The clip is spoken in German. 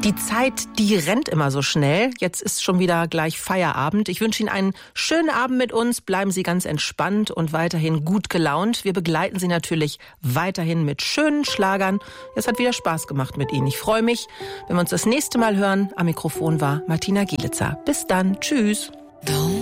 Die Zeit, die rennt immer so schnell. Jetzt ist schon wieder gleich Feierabend. Ich wünsche Ihnen einen schönen Abend mit uns. Bleiben Sie ganz entspannt und weiterhin gut gelaunt. Wir begleiten Sie natürlich weiterhin mit schönen Schlagern. Es hat wieder Spaß gemacht mit Ihnen. Ich freue mich, wenn wir uns das nächste Mal hören. Am Mikrofon war Martina Gielitzer. Bis dann. Tschüss.